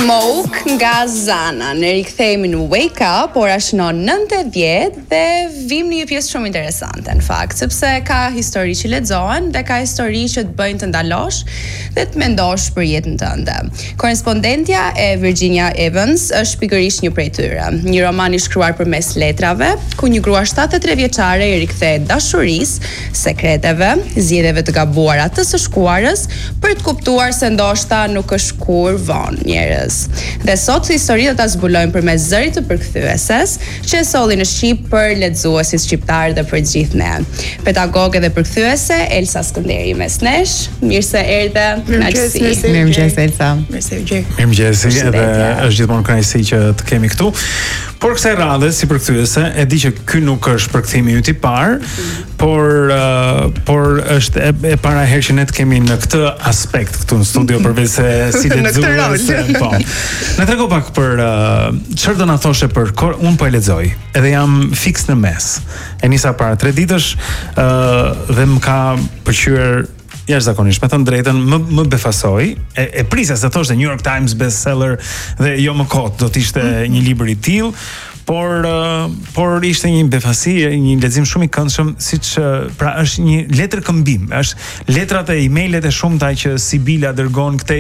Smoke nga Zana. Ne rikthehemi në Wake Up, ora shënon 9:10 dhe vim në një pjesë shumë interesante në fakt, sepse ka histori që lexohen dhe ka histori që të bëjnë të ndalosh dhe të mendosh për jetën tënde. Korrespondentja e Virginia Evans është pikërisht një prej tyre. Një roman i shkruar përmes letrave, ku një grua 73 vjeçare i rikthehet dashurisë, sekreteve, zgjedhjeve të gabuara të së shkuarës për të kuptuar se ndoshta nuk është kur vonë njerëz. Dhe sot histori do ta zbulojmë përmes zërit të përkthyesës që e solli në shqip për lexuesit shqiptar dhe për të gjithë ne. Pedagoge dhe përkthyese Elsa Skënderi mes nesh. Mirë se erdhe. Mirëmëngjes Elsa. Mirëmëngjes, edhe është gjithmonë kënaqësi që të kemi këtu. Por kësaj radhe si përkthyese e di që ky nuk është përkthimi yt i parë, por është e para herë që ne të kemi në këtë aspekt këtu në studio përveç se si lexuese. Po. Na trego pak për çfarë do na thoshe për unë po e lexoj. Edhe jam fiks në mes. E nisa para 3 ditësh dhe më ka pëlqyer jashtëzakonisht, me thënë drejtën, më befasoi. E prisja se thoshte New York Times bestseller dhe jo më kot do të ishte një libër i tillë, por ishte një befasi, një lexim shumë i këndshëm, siç pra është një letër këmbim, është letrat e emailet e shumta që Sibila dërgon këtej